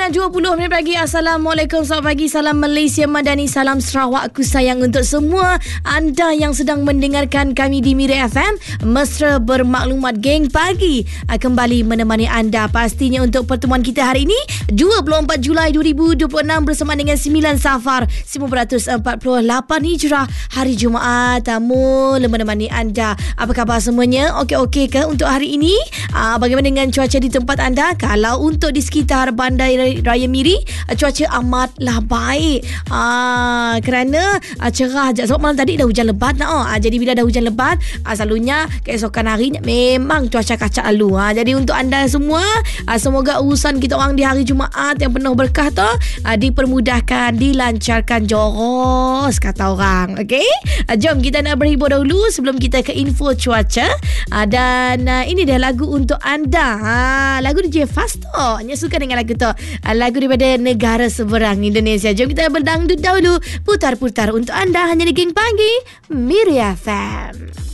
9.20 pagi. Assalamualaikum, selamat pagi. Salam Malaysia Madani, salam Sarawak ku sayang untuk semua anda yang sedang mendengarkan kami di Mira FM. Mesra bermaklumat geng pagi kembali menemani anda pastinya untuk pertemuan kita hari ini 24 Julai 2026 bersama dengan 9 Safar 1448 Hijrah, hari Jumaat. Tamu menemani anda. Apa khabar semuanya? Okey ke untuk hari ini? Bagaimana dengan cuaca di tempat anda? Kalau untuk di sekitar Bandar Raya Miri, cuaca amatlah baik. Kerana cerah. Sebab malam tadi dah hujan lebat nak. Jadi bila dah hujan lebat, selalunya keesokan hari memang cuaca kacak lalu. Jadi untuk anda semua, semoga urusan kita orang di hari Jumaat yang penuh berkah tu dipermudahkan, dilancarkan, joros kata orang. Okey? Jom kita nak berhibur dahulu sebelum kita ke info cuaca. Dan ini dia lagu untuk anda. Lagu DJ Fasto. Nya suka dengan lagu tu. Lagu daripada negara seberang Indonesia. Jom kita berdangdut dahulu. Putar-putar untuk anda hanya di Geng Pagi Mira FM.